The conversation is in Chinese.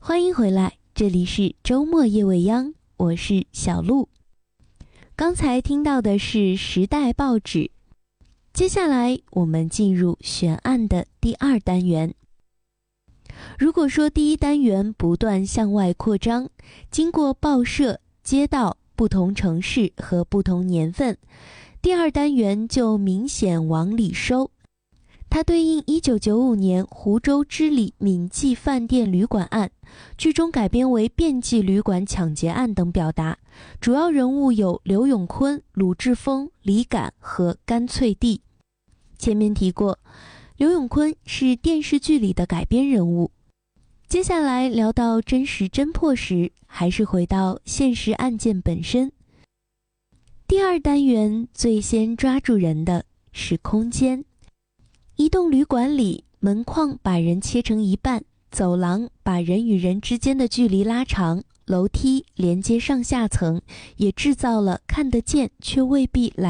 欢迎回来，这里是周末夜未央，我是小鹿。刚才听到的是《时代》报纸，接下来我们进入悬案的第二单元。如果说第一单元不断向外扩张，经过报社、街道、不同城市和不同年份，第二单元就明显往里收。它对应1995年湖州知礼闽记饭店旅馆案，剧中改编为遍记旅馆抢劫案等表达，主要人物有刘永坤、鲁智峰、李敢和甘翠蒂。前面提过，刘永坤是电视剧里的改编人物。接下来聊到真实侦破时，还是回到现实案件本身。第二单元最先抓住人的是空间。一栋旅馆里，门框把人切成一半，走廊把人与人之间的距离拉长，楼梯连接上下层，也制造了看得见却未必来